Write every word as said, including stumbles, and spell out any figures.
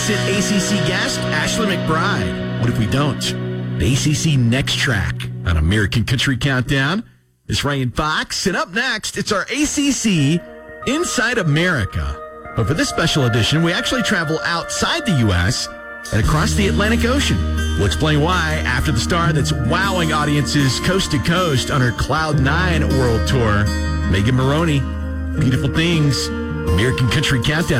recent A C C guest, Ashley McBryde. What if we don't? The A C C Next Track on American Country Countdown. It's Ryan Fox. And up next, it's our A C C Inside America. But for this special edition, we actually travel outside the U S and across the Atlantic Ocean. We'll explain why after the star that's wowing audiences coast to coast on her Cloud Nine World Tour, Megan Moroney. Beautiful Things, American Country Countdown.